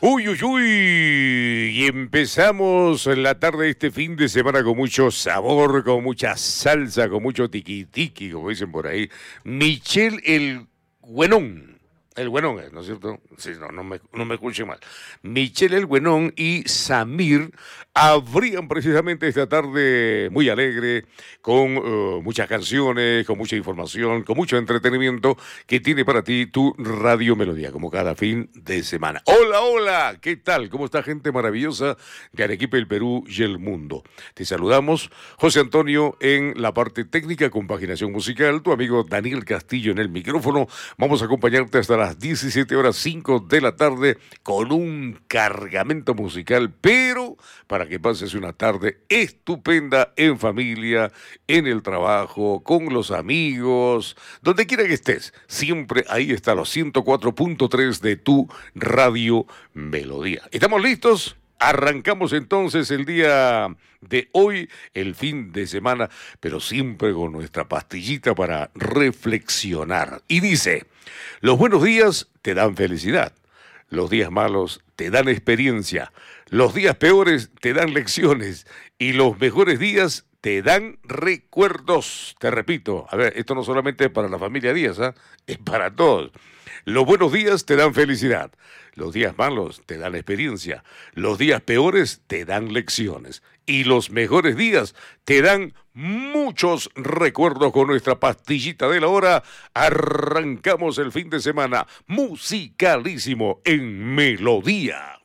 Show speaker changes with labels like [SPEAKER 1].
[SPEAKER 1] Uy, uy, uy. Y empezamos la tarde de este fin de semana con mucho sabor, con mucha salsa, con mucho tiqui-tiqui, como dicen por ahí. Michel el Güenón. El Güenón, ¿no es cierto? Sí, no me escuchen mal. Michel el Güenón y Samir abrían precisamente esta tarde muy alegre, con muchas canciones, con mucha información, con mucho entretenimiento que tiene para ti tu Radio Melodía, como cada fin de semana. Hola, hola, ¿qué tal? ¿Cómo está gente maravillosa de Arequipa, el Perú y el mundo? Te saludamos, José Antonio en la parte técnica, compaginación musical, tu amigo Daniel Castillo en el micrófono. Vamos a acompañarte hasta las 17:05 de la tarde con un cargamento musical, pero para que pases una tarde estupenda en familia, en el trabajo, con los amigos, donde quiera que estés. Siempre ahí está los 104.3 de tu Radio Melodía. ¿Estamos listos? Arrancamos entonces el día de hoy, el fin de semana, pero siempre con nuestra pastillita para reflexionar. Y dice, los buenos días te dan felicidad, los días malos te dan experiencia, los días peores te dan lecciones y los mejores días te dan recuerdos. Te repito, a ver, esto no solamente es para la familia Díaz, ¿eh? Es para todos. Los buenos días te dan felicidad, los días malos te dan experiencia, los días peores te dan lecciones y los mejores días te dan muchos recuerdos. Con nuestra pastillita de la hora arrancamos el fin de semana musicalísimo en Melodía.